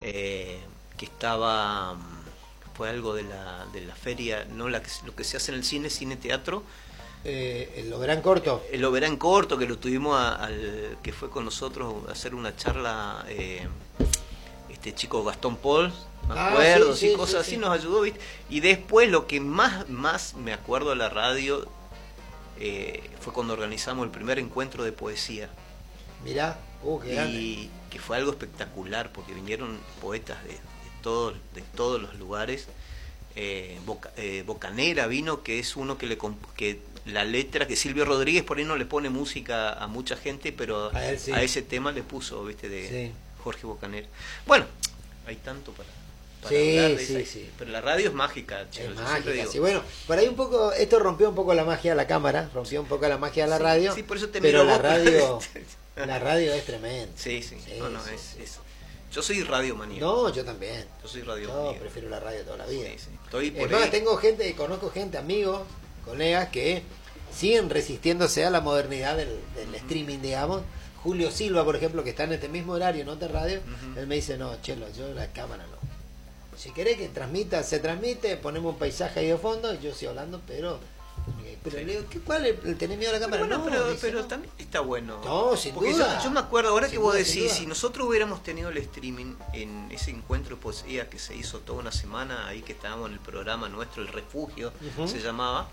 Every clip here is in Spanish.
que estaba, fue algo de la feria, no lo que se hace en el cine teatro. El Oberán Corto. El Oberán Corto, que lo tuvimos que fue con nosotros a hacer una charla, este chico Gastón Paul, me acuerdo, sí, cosas sí, así, sí. nos ayudó, ¿viste? Y después lo que más me acuerdo de la radio fue cuando organizamos el primer encuentro de poesía. Mirá, qué grande. Y que fue algo espectacular, porque vinieron poetas de todos los lugares. Bocanera vino, que es uno que la letra, que Silvio Rodríguez por ahí no le pone música a mucha gente, pero a él sí. A ese tema le puso, ¿viste? De Sí. Jorge Bocanera. Bueno, hay tanto para Sí, hablar de sí, esa, sí. pero la radio es mágica, Chelo, Es yo siempre mágica, digo. sí. Bueno, por ahí un poco, esto rompió un poco la magia de la cámara, rompió un poco la magia de la radio. Sí, por eso te pero miro la vos. radio es tremenda. Sí. Sí, No, sí, es. Yo soy radiomaníaco. No, yo también. Yo soy Yo radiomaníaco. prefiero la radio toda la vida. Sí. Estoy por Es más, ahí. conozco gente, amigos, colegas que siguen resistiéndose a la modernidad del streaming, digamos. Julio Silva, por ejemplo, que está en este mismo horario en otra radio, él me dice, no, Chelo, yo la cámara no. Si querés que se transmite, ponemos un paisaje ahí de fondo, yo sigo hablando, pero le digo, ¿cuál es? ¿Tenés miedo a la cámara? Bueno, no, pero no. también está bueno. No, sin porque duda. yo me acuerdo, ahora Sin que vos duda, sin decís, duda. si nosotros hubiéramos tenido el streaming en ese encuentro de poesía que se hizo toda una semana, ahí que estábamos en el programa nuestro, El Refugio, se llamaba,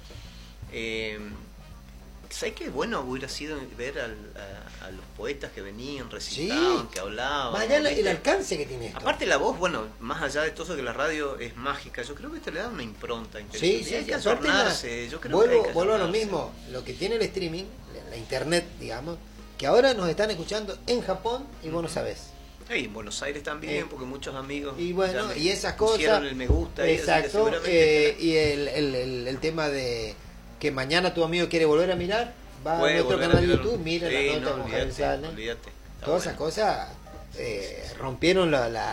¿sabes qué bueno hubiera sido ver a los poetas que venían, recitaban, Sí. que hablaban? Más allá ¿viste? el alcance que tiene esto. Aparte la voz, bueno, más allá de todo eso que la radio es mágica, yo creo que esto le da una impronta interesante. Sí, Hay que aparte ayornarse, yo creo que hay que vuelvo a lo ayornarse. mismo, lo que tiene el streaming, la internet, digamos, que ahora nos están escuchando en Japón y vos no sabés. Y en Buenos Aires también, porque muchos amigos Y bueno, ya y esas cosas. pusieron el me gusta. Exacto. Seguramente Y el tema de que mañana tu amigo quiere volver a mirar, va a puede nuestro volver canal de a mirar. YouTube, mira Sí, la nota no, con Javier Sala. olvídate. Está Todas bueno. esas cosas rompieron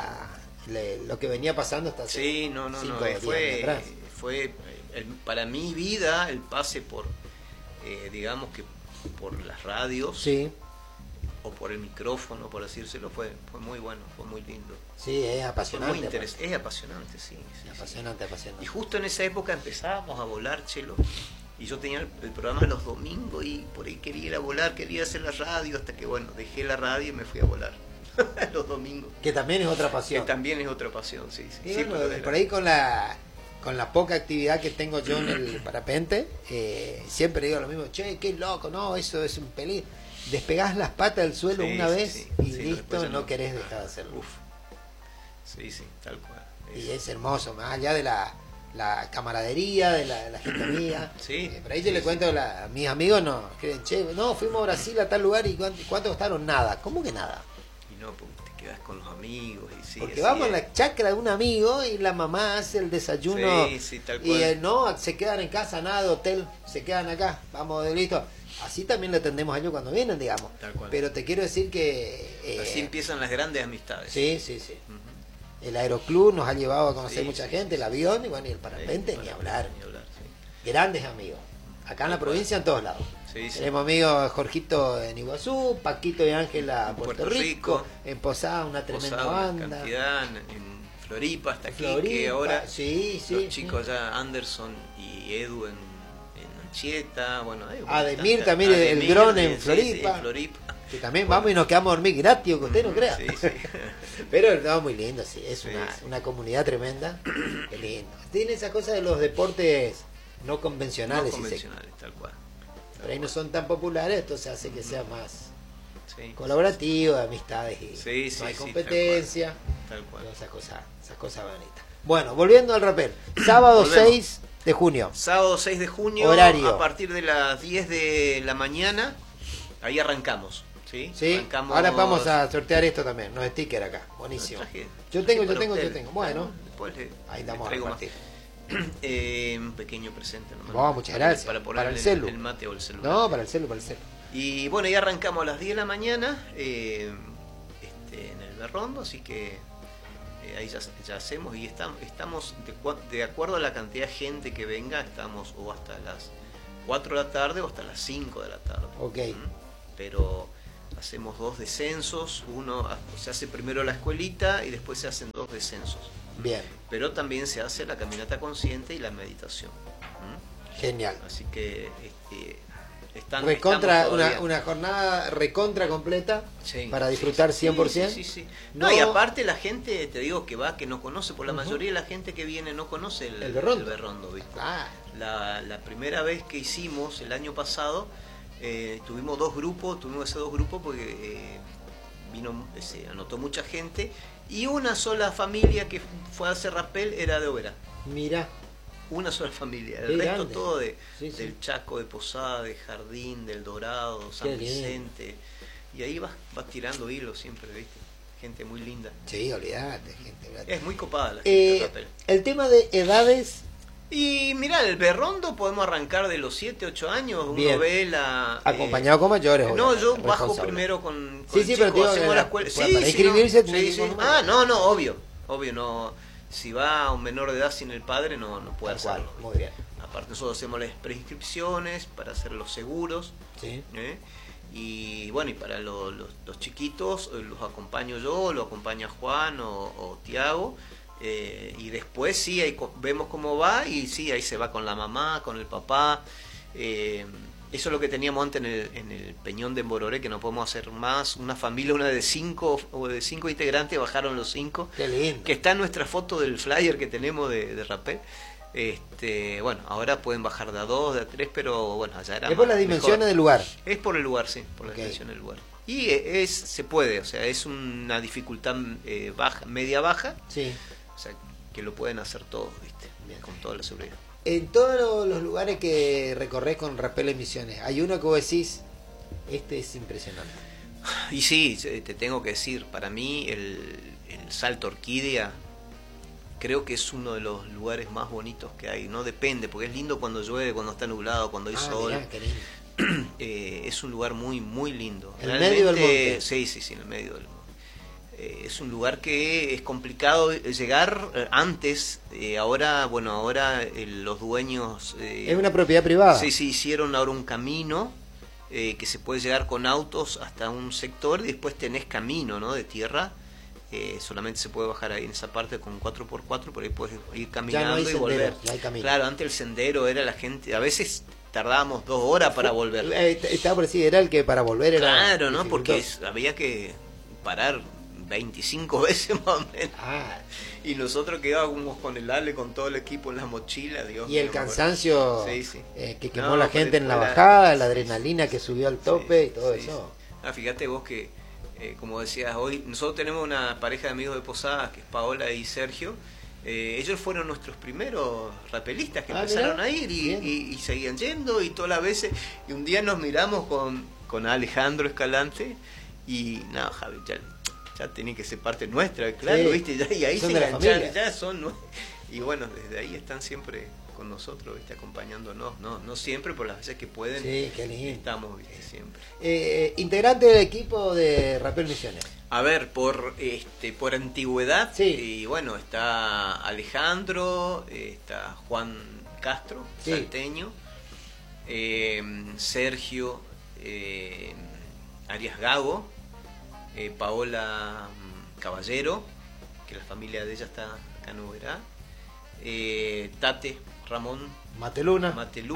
lo que venía pasando hasta hace Sí, no, 5 o 10 años atrás. fue para mi vida el pase por, digamos que por las radios. Sí. O por el micrófono, por decírselo, fue muy bueno, fue muy lindo. Sí, es Fue apasionante. muy interesante, es apasionante, sí. Apasionante. Y justo en esa época empezábamos a volar, Chelo. Y yo tenía el programa los domingos y por ahí quería ir a volar, quería hacer la radio, hasta que bueno, dejé la radio y me fui a volar los domingos. Que también es otra Que pasión. también es otra pasión, sí. Y Sí, bueno, pero por ahí con la poca actividad que tengo yo en el parapente, siempre digo lo mismo, che, qué loco, no, eso es un peligro. Despegás las patas del suelo Sí, una sí, vez sí. y Sí, listo, después ya no no. querés dejar de hacerlo. Uf. Sí, tal cual. Y es hermoso, más allá de la camaradería, de la gente amiga. Sí, por ahí yo le cuento a mis amigos, no, creen, che, no, fuimos a Brasil a tal lugar y ¿cuánto costaron? Nada. ¿Cómo que nada? Y no, porque te quedas con los amigos y sí. Porque así vamos a es. la chacra de un amigo y la mamá hace el desayuno. Sí, tal y cual. no, se quedan en casa, nada de hotel, se quedan acá, vamos de listo. Así también le atendemos a ellos cuando vienen, digamos. Tal cual. Pero te quiero decir que... Así empiezan las grandes amistades. Sí. Ujú. El aeroclub nos ha llevado a conocer Sí, mucha sí, gente, sí, el avión y bueno, y el parapente, ni hablar. Sí. Grandes amigos. Acá en la provincia, en todos lados. Sí. Tenemos amigos Jorgito en Iguazú, Paquito y Ángela en Puerto Rico, en Posada, una tremenda Posada, una banda. cantidad, en Floripa hasta aquí, Floripa, que ahora sí, los chicos allá, Anderson y Edu en Anchieta, bueno, Ademir también, el Grón en Floripa. Sí, Floripa. Que también vamos y nos quedamos a dormir gratis, que usted no crea. Sí. Pero no, muy lindo, sí, es Sí. una comunidad tremenda. Qué lindo. Tiene esa cosa de los deportes no convencionales, No si se- convencionales, tal cual. por ahí no son tan populares, entonces hace que sea más Sí. colaborativo, de amistades y Sí, no hay sí, competencia. Tal cual. Todas esas cosas bonitas. Bueno, volviendo al rapel. Sábado Volvemos. 6 de junio. Sábado 6 de junio, Horario. a partir de las 10 de la mañana, ahí arrancamos. ¿Sí? Sí, Arrancamos... ahora vamos a sortear esto también, unos stickers acá, buenísimo. Traje. Yo tengo. Ustedes. Bueno, Después ahí le estamos a traigo más. repartir. Un pequeño presente nomás. Oh, muchas gracias. Para poner Para el celu. el mate o el celular. No, para el celu. Y bueno, ya arrancamos a las 10 de la mañana en el Berrondo, así que ahí ya hacemos y estamos de acuerdo a la cantidad de gente que venga, estamos o hasta las 4 de la tarde o hasta las 5 de la tarde. Ok. Pero hacemos 2 descensos, se hace primero la escuelita y después se hacen 2 descensos. Bien. Pero también se hace la caminata consciente y la meditación. Genial. Así que recontra, estamos una jornada recontra completa, sí, para disfrutar sí, 100%. Sí. No, y aparte la gente, te digo que va, que no conoce, por la mayoría de la gente que viene no conoce el berrondo, ¿viste? La primera vez que hicimos, el año pasado, tuvimos esos 2 grupos porque se anotó mucha gente, y una sola familia que fue a hacer rappel era de Oberá. Mira. Una sola familia, el resto grande. Todo del Chaco, de Posada, de Jardín, del Dorado, San Vicente, y ahí vas tirando hilos siempre, ¿viste? Gente muy linda. Sí, olvídate, gente. Es muy copada la gente. El tema de edades. Y mira, el berrondo podemos arrancar de los 7, 8 años, uno bien. ve la... acompañado con mayores. No, yo bajo primero con sí, el chico, pero hacemos la escuela. Para inscribirse. Sí. No, obvio, no. Si va a un menor de edad sin el padre, no puede hacerlo. Muy bien. Aparte nosotros hacemos las preinscripciones para hacer los seguros. Sí. Y bueno, y para los chiquitos los acompaño yo, lo acompaña Juan o Tiago. Y después sí, ahí vemos cómo va, y sí, ahí se va con la mamá, con el papá. Eso es lo que teníamos antes en el Peñón de Embororé, que no podemos hacer más. Una familia, una de 5 integrantes, bajaron los 5. Qué lindo. Que está en nuestra foto del flyer que tenemos de rappel. Bueno, ahora pueden bajar de a 2, de a 3, pero bueno, allá era. Es por las dimensiones del lugar. Es por el lugar, sí, por las dimensiones del lugar. Y se puede, o sea, es una dificultad media baja. Sí. O sea, que lo pueden hacer todos, ¿viste? Bien. Con toda la seguridad. En todos los lugares que recorres con rappel en Misiones, hay uno que vos decís, este es impresionante. Y sí, te tengo que decir, para mí el Salto Orquídea creo que es uno de los lugares más bonitos que hay. No depende, porque es lindo cuando llueve, cuando está nublado, cuando hay sol. Mirá, qué lindo. Es un lugar muy, muy lindo. ¿En el medio del monte? Sí, en el medio del monte. Es un lugar que es complicado llegar antes. Ahora los dueños... es una propiedad privada. Sí, hicieron ahora un camino que se puede llegar con autos hasta un sector, y después tenés camino, ¿no?, de tierra. Solamente se puede bajar ahí en esa parte con 4x4, por ahí puedes ir caminando y volver. Claro, antes el sendero era la gente... A veces tardábamos 2 horas para volver. Estaba por decir, era el que para volver era... Claro, ¿no? Porque había que parar 25 veces más o menos. Y nosotros quedábamos con el Ale, con todo el equipo en la mochila, Dios y el cansancio que quemó la gente en la bajada, la adrenalina que subió al tope y todo eso. Fíjate vos que, como decías, hoy nosotros tenemos una pareja de amigos de Posadas, que es Paola y Sergio. Ellos fueron nuestros primeros rapelistas que empezaron a ir y seguían yendo, y todas las veces. Y un día nos miramos con Alejandro Escalante y nada, Javi, ya tiene que ser parte nuestra, claro, ¿viste? Y ahí son se engancharon, ya son. Y bueno, desde ahí están siempre con nosotros, ¿viste? Acompañándonos, no siempre, por las veces que pueden. Sí, qué lindo. Estamos, ¿viste? Siempre. Integrante del equipo de Rappel Misiones. A ver, por antigüedad, sí. Y bueno, está Alejandro, está Juan Castro, salteño, Sergio Arias Gago, Paola Caballero, que la familia de ella está acá en Uberá, Tate Ramón Mateluna,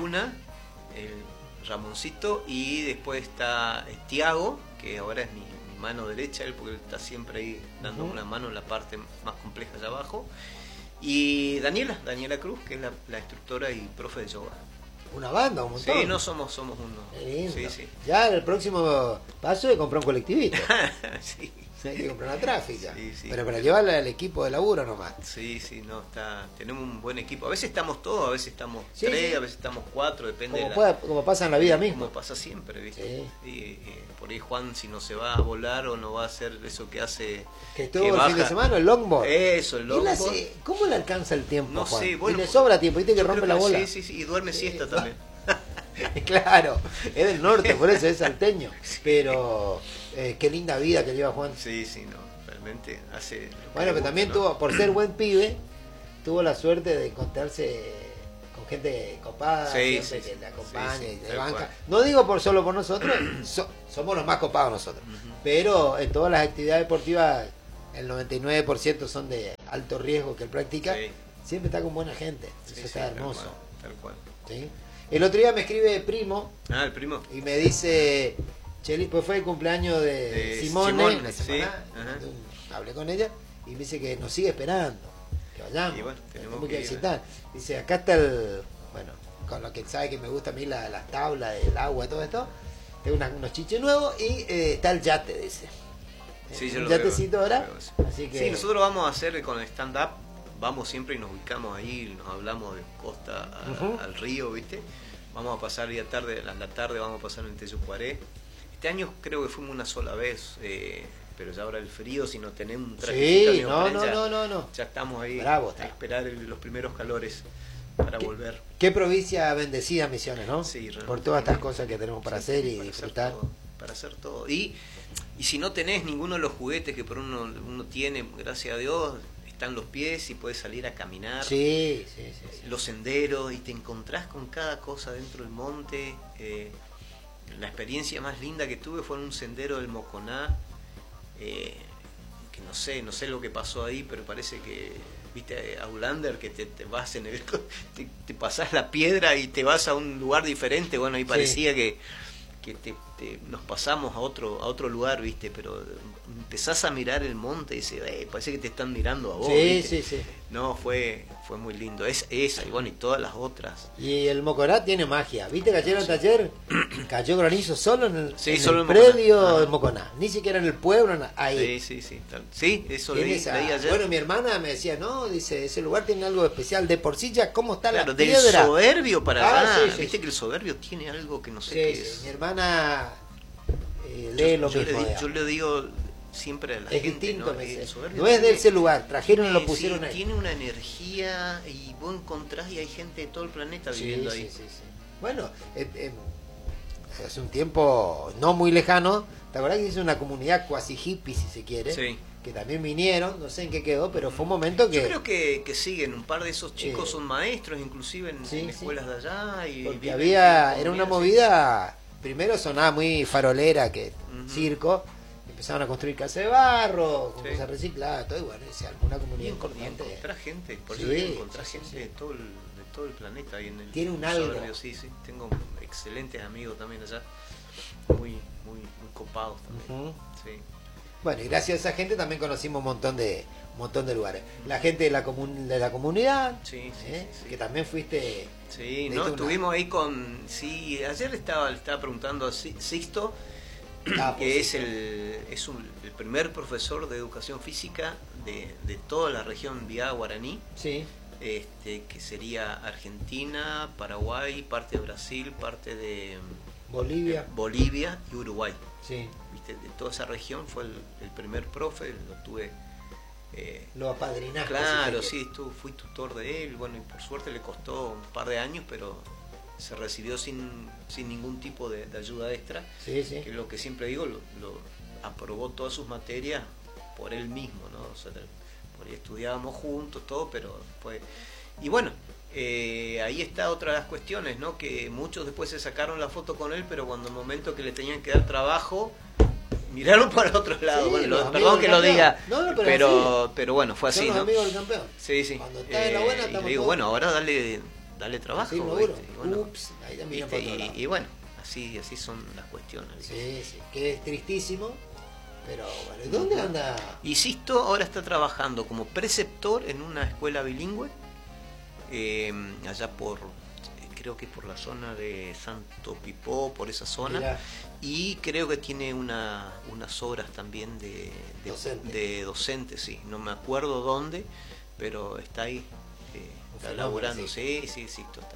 el Ramoncito, y después está Tiago, que ahora es mi mano derecha, él, porque él está siempre ahí dando una mano en la parte más compleja allá abajo, y Daniela Cruz, que es la instructora y profe de yoga. Una banda, un montón. Sí, no somos uno. Sí. Ya el próximo paso es comprar un colectivito. Sí. Hay que comprar una tráfica. Sí. Pero para llevarla al equipo de laburo nomás. Sí, tenemos un buen equipo. A veces estamos todos, a veces estamos 3, a veces estamos 4, depende como pasa en la vida misma. Como pasa siempre, ¿viste? Y por ahí Juan, si no se va a volar o no va a hacer eso que hace... Que estuvo el fin de semana, el longboard. Eso, el longboard. ¿Cómo le alcanza el tiempo, No Juan? sé, bueno. Y le sobra tiempo, ¿viste que rompe la bola? Sí, y duerme siesta también. Claro, es del norte, por eso es salteño. Pero qué linda vida que lleva Juan. Sí, realmente hace... Bueno, pero también tuvo, por ser buen pibe, tuvo la suerte de encontrarse con gente copada, Sí, siempre sí, que sí. te acompaña Sí, sí, y te tal banca. cual. No digo solo por nosotros, somos los más copados nosotros, pero en todas las actividades deportivas el 99% son de alto riesgo que él practica, Sí. siempre está con buena gente, Sí, eso sí, está hermoso. Tal cual. ¿Sí? El otro día me escribe Primo Ah, el primo. y me dice, Cheli, pues fue el cumpleaños de Simone, la sí, semana, ajá. hablé con ella y me dice que nos sigue esperando, que vayamos, Y bueno, tenemos tenemos que que ir. visitar. Dice, acá está el, bueno, con lo que sabe que me gusta a mí las tablas, el agua y todo esto, tengo unos chiches nuevos y está el yate, dice. Sí, yo Un lo yatecito veo, ahora, lo veo, sí. así que... Sí, nosotros vamos a hacer con el stand-up, vamos siempre y nos ubicamos ahí, nos hablamos de costa al río, ¿viste? Vamos a pasar ya tarde, a la tarde vamos a pasar en Tellocuaré. Este año creo que fuimos una sola vez, pero ya ahora el frío, si no tenemos un trajecito Sí, neopren, no. ya estamos ahí Bravo a está. esperar los primeros calores para volver. Qué provincia bendecida Misiones, ¿no? Sí, realmente. Por todas estas cosas que tenemos para Sí, hacer y para disfrutar. para hacer todo. Y si no tenés ninguno de los juguetes que por uno tiene, gracias a Dios, están los pies y puedes salir a caminar. Sí. Los senderos y te encontrás con cada cosa dentro del monte. La experiencia más linda que tuve fue en un sendero del Moconá, que no sé lo que pasó ahí, pero parece que viste a Ulander que te vas en el te pasás la piedra y te vas a un lugar diferente. Bueno, ahí parecía que nos pasamos a otro lugar, viste, pero empezás a mirar el monte y dices, parece que te están mirando a vos. ¿viste? Sí. No, fue muy lindo. Es esa y bueno, y todas las otras. Y el Moconá tiene magia. ¿Viste que ayer ayer cayó granizo solo en el, Solo en predio Moconá. del Moconá? Ni siquiera en el pueblo, ahí. Sí. Sí, eso Tiene leí esa- ayer. Bueno, mi hermana me decía, no, dice, ese lugar tiene algo especial. De por sí ya, ¿cómo está Claro, la del piedra? soberbio para allá. Sí. Viste que el soberbio tiene algo que no sé Sí, qué sí. es. Mi hermana lee lo yo mismo. yo le digo siempre a la es gente, distinto, ¿no? me dice. El soberbio No es de tiene- ese lugar, trajeron y lo Sí, pusieron ahí. tiene una energía y vos encontrás y hay gente de todo el planeta viviendo ahí. Sí. Bueno, hace un tiempo no muy lejano, ¿te acordás que hizo una comunidad cuasi hippie, si se quiere? Sí. Que también vinieron, no sé en qué quedó, pero fue un momento que... Yo creo que siguen, un par de esos chicos Sí. son maestros, inclusive en Sí. escuelas de allá. Y Porque viven había, en era una comunidades. movida, primero sonaba muy farolera, que circo, empezaron a construir casas de barro, con Sí. cosas recicladas, todo, y bueno, se armó una Y comunidad encontrás importante. gente, por Sí, eso digo, encontrás sí, gente sí. de todo el planeta ahí en el Tiene un Soberbio, algo. sí, tengo excelentes amigos también allá, muy copados también. Ujú. Sí. Bueno, y gracias a esa gente también conocimos un montón de lugares. La gente de la comunidad, Sí, sí. que también fuiste... Sí, de no, una- estuvimos ahí con... Sí, ayer le estaba preguntando a Sixto, Ah, que pues es el primer profesor de educación física de toda la región Biá Guaraní, Sí, que sería Argentina, Paraguay, parte de Brasil, parte de Bolivia, y Uruguay. sí. ¿Viste? De toda esa región fue el primer profe, lo tuve... Lo apadrinaste. Claro, si se sí, fui tutor de él, bueno, y por suerte le costó un par de años, pero se recibió sin ningún tipo de ayuda extra, quiere. Sí, que sí. es lo que siempre digo, lo aprobó todas sus materias por él mismo, ¿no? O sea, por ahí estudiábamos juntos, todo, pero fue... Y bueno, ahí está otra de las cuestiones, ¿no? Que muchos después se sacaron la foto con él, pero cuando el momento que le tenían que dar trabajo, miraron para otro lado. Sí, Bueno, los amigos perdón del que lo campeón. diga, No, pero bueno, fue Son así, los ¿no? amigos del campeón. Sí. Cuando está en la buena, y estamos le digo, todos. bueno, ahora dale trabajo. Sí, no ¿viste? duro. Y bueno, Ups, ahí también ¿viste? para otro lado. Y bueno, así son las cuestiones. ¿viste? Sí, que es tristísimo, pero bueno, ¿y dónde anda? Y Sisto ahora está trabajando como preceptor en una escuela bilingüe, allá creo que por la zona de Santo Pipó, por esa zona. Mirá. Y creo que tiene unas obras también Docente. de docente, sí. No me acuerdo dónde, pero está ahí, está fenómeno, laburando. sí. Sí,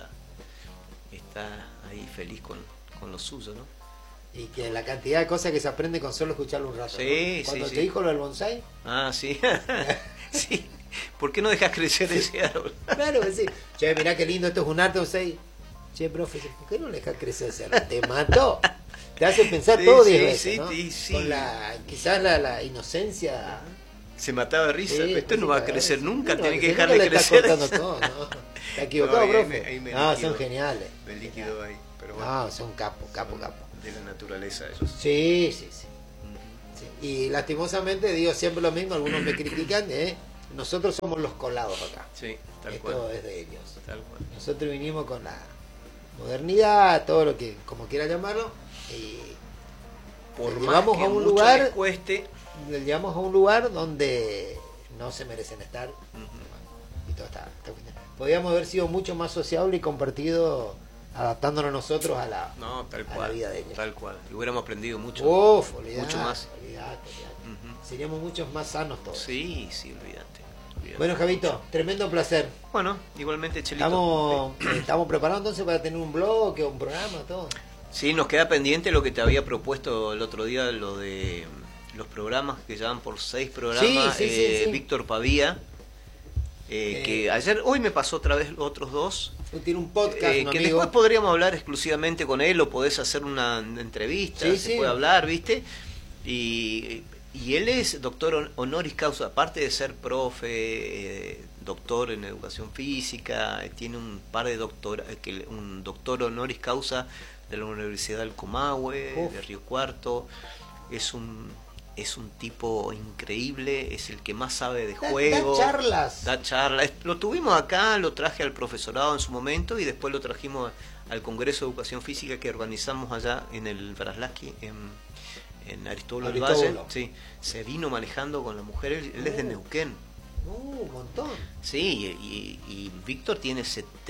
está ahí feliz con lo suyo, ¿no? Y que la cantidad de cosas que se aprende con solo escucharlo un rato. Sí, ¿no? Cuando sí, te sí. dijo lo del bonsai, Ah, sí. Sí. ¿Por qué no dejas crecer ese árbol? claro que sí. Che, mirá qué lindo, esto es un arte bonsai. Che, profe, ¿por qué no le dejas crecer ese árbol? Te mató. Te hace pensar Sí, todo sí, 10 veces, sí, ¿no? sí. Con quizás la inocencia Se mataba de risa. Sí, Esto no va a crecer nunca, no, tiene que nunca dejar de le está crecer. cortando todo, ¿no? Está equivocado, No, profe. ahí me No, liquido. son geniales. Me líquido ahí. Pero bueno, No, son capo. de la naturaleza ellos. Sí. Sí. Y lastimosamente digo siempre lo mismo, algunos me critican, nosotros somos los colados acá. Sí, tal Esto cual. es de ellos. Tal cual. Nosotros vinimos con la modernidad, todo lo que, como quiera llamarlo, y Por le más llevamos que a un mucho lugar, les cueste, le llevamos a un lugar donde no se merecen estar. ujú, Y todo está bien. Podríamos haber sido mucho más sociable y compartido, adaptándonos nosotros a la, no, tal a la cual. vida de ellos. Tal cual. Y hubiéramos aprendido mucho. Olvidate, mucho más. olvidate. Ujú. Seríamos muchos más sanos todos. Sí, olvídate. Bueno, Javito, tremendo placer. Bueno, igualmente, Chelito. Estamos preparados entonces para tener un blog, un programa, todo. Sí, nos queda pendiente lo que te había propuesto el otro día, lo de los programas que ya van por 6 programas. Sí. Víctor Pavía, que hoy me pasó otra vez otros 2. Tiene un podcast, un que amigo. después podríamos hablar exclusivamente con él o podés hacer una entrevista, Sí, se sí. puede hablar, ¿viste? Y él es doctor honoris causa, aparte de ser profe, doctor en educación física, tiene un par de un doctor honoris causa de la Universidad del Comahue, de Río Cuarto. Es un tipo increíble, es el que más sabe de juego. Da charlas. Lo tuvimos acá, lo traje al profesorado en su momento y después lo trajimos al Congreso de Educación Física que organizamos allá en el Braslavsky, en Aristóbulo del Valle. Sí, se vino manejando con la mujer, él es de Neuquén. Un montón. Sí, y Víctor tiene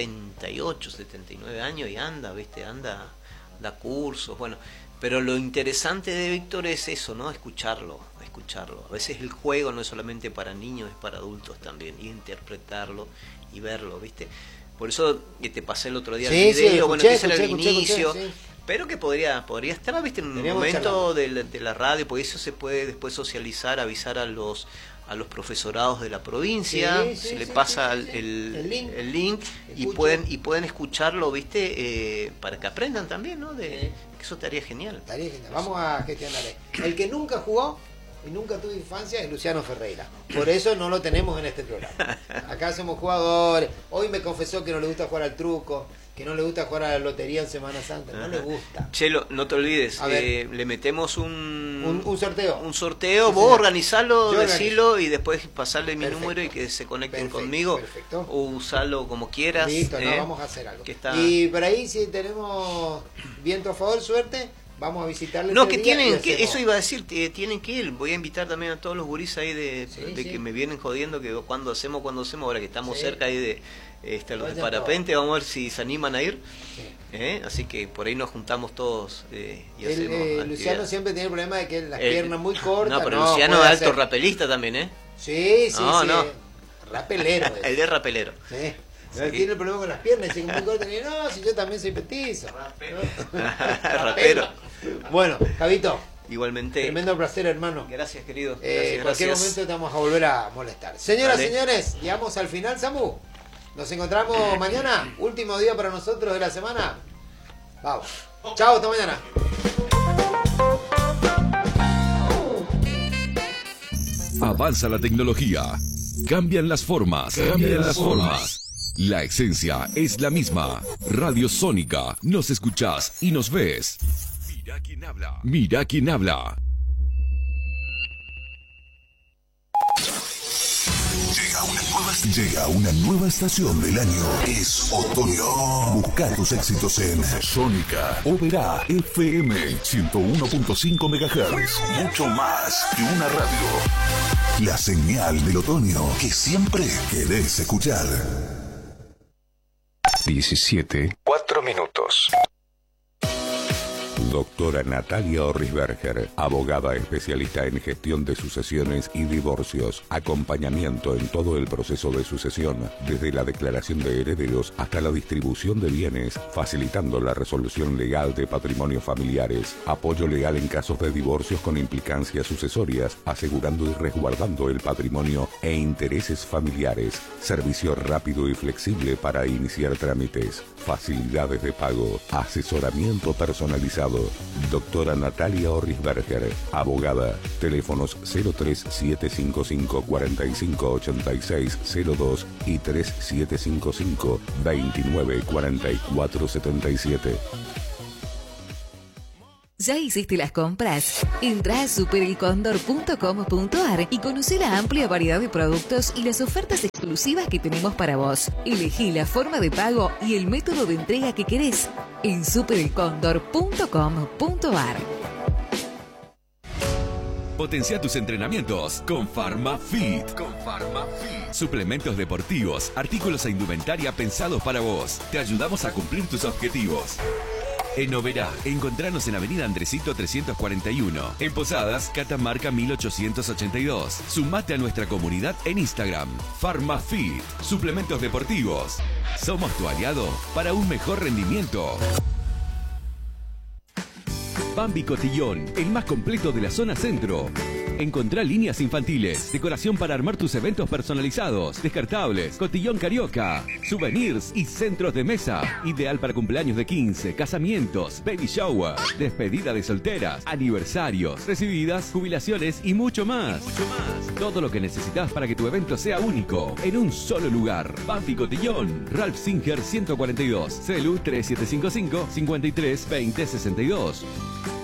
78, 79 años y anda, ¿viste? Da cursos, bueno. Pero lo interesante de Víctor es eso, ¿no? Escucharlo. A veces el juego no es solamente para niños, es para adultos también. Y interpretarlo y verlo, ¿viste? Por eso que te pasé el otro día el video, bueno, que ese era el inicio. Sí. Pero que podría estar, ¿viste? En un momento de la radio, porque eso se puede después socializar, avisar a los profesorados de la provincia, se le pasa el link y pueden escucharlo, ¿viste? Para que aprendan también, ¿no? Que eso estaría genial. Vamos a gestionar. El que nunca jugó y nunca tuvo infancia es Luciano Ferreira. Por eso no lo tenemos en este programa. Acá somos jugadores. Hoy me confesó que no le gusta jugar al truco, que no le gusta jugar a la lotería en Semana Santa. No le gusta. Chelo, no te olvides, le metemos un sorteo. Un sorteo, sí, vos organizalo, decilo y después pasarle mi número y que se conecten conmigo. Perfecto. O usalo como quieras. Listo, vamos a hacer algo. Está... Y por ahí, si tenemos viento a favor, suerte, vamos a visitarle. No, eso iba a decir, tienen que ir. Voy a invitar también a todos los gurís ahí de que me vienen jodiendo que cuando hacemos, ahora que estamos cerca ahí de los de parapente, vamos a ver si se animan a ir. Así que por ahí nos juntamos todos y hacemos Luciano siempre tiene el problema de que las piernas muy cortas. No, pero Luciano es alto rapelista también, Sí. No. Rapelero. Él es rapelero. Sí. Él tiene el problema con las piernas, dice que muy cortas. Y no, si yo también soy petizo. Rapero. Bueno, Javito. Igualmente. Tremendo placer, hermano. Gracias, querido. En cualquier momento te vamos a volver a molestar. Señoras, señores, llegamos al final, Samu. Nos encontramos mañana, último día para nosotros de la semana. Vamos. Chao, hasta mañana. Avanza la tecnología. Cambian las formas. La esencia es la misma. Radio Sónica. Nos escuchás y nos ves. Mira quién habla. Llega una nueva estación del año. Es otoño. Busca tus éxitos en Sónica. Oberá FM 101.5 MHz. Mucho más que una radio. La señal del otoño que siempre querés escuchar. 17:04. Doctora Natalia Orrisberger, abogada especialista en gestión de sucesiones y divorcios, acompañamiento en todo el proceso de sucesión, desde la declaración de herederos hasta la distribución de bienes, facilitando la resolución legal de patrimonios familiares, apoyo legal en casos de divorcios con implicancias sucesorias, asegurando y resguardando el patrimonio e intereses familiares, servicio rápido y flexible para iniciar trámites, facilidades de pago, asesoramiento personalizado Maldonado. Doctora Natalia Orrisberger, abogada. Teléfonos 03755 458602 y 3755 294477. ¿Ya hiciste las compras? Entrá a superelcondor.com.ar y conoce la amplia variedad de productos y las ofertas exclusivas que tenemos para vos. Elegí la forma de pago y el método de entrega que querés en superelcondor.com.ar. Potencia tus entrenamientos con PharmaFit. Suplementos deportivos, artículos e indumentaria pensados para vos. Te ayudamos a cumplir tus objetivos. En Oberá, encontranos en Avenida Andresito 341. En Posadas, Catamarca 1882. Sumate a nuestra comunidad en Instagram. PharmaFit. Suplementos deportivos. Somos tu aliado para un mejor rendimiento. Bambi Cotillón, el más completo de la zona centro. Encontrá líneas infantiles, decoración para armar tus eventos personalizados, descartables, cotillón carioca, souvenirs y centros de mesa. Ideal para cumpleaños de 15, casamientos, baby shower, despedida de solteras, aniversarios, recibidas, jubilaciones y mucho más. Todo lo que necesitas para que tu evento sea único, en un solo lugar. Bambi Cotillón, Ralph Singer 142, Celu 3755 53 20 62.